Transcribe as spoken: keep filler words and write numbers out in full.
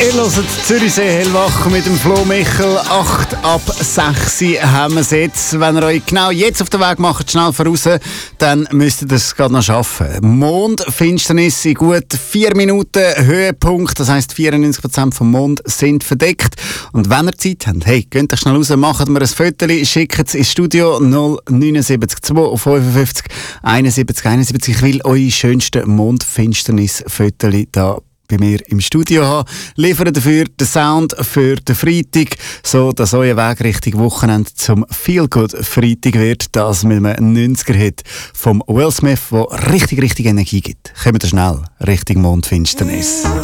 Ihr hört Zürichsee hellwach mit dem Flo Michel. acht ab sechs haben wir es jetzt. Wenn ihr euch genau jetzt auf den Weg macht, schnell voraus, dann müsst ihr es gerade noch schaffen. Mondfinsternis in gut vier Minuten Höhepunkt. Das heisst, vierundneunzig Prozent vom Mond sind verdeckt. Und wenn ihr Zeit habt, hey, geht euch schnell raus, macht mir ein Foto, schickt es ins Studio null neun sieben zwei fünfundfünfzig einundsiebzig einundsiebzig. Ich will eure schönsten Mondfinsternis-Fotos da bei mir im Studio haben. Liefern dafür den Sound für den Freitag, so dass euer Weg Richtung Wochenende zum Feel-Good-Freitag wird. Das mit einem neunziger-Hit vom Will Smith, der richtig, richtig Energie gibt. Kommt schnell Richtung Mondfinsternis.